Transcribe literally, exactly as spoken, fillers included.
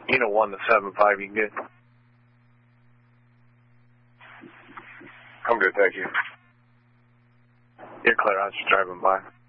You know, one to seven five, you good? I'm good, thank you. You're clear. I was just driving by.